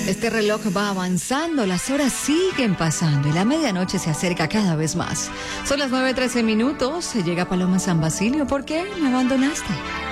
Este reloj va avanzando, las horas siguen pasando y la medianoche se acerca cada vez más. Son las 9:13 minutos, llega Paloma San Basilio. ¿Por qué me abandonaste?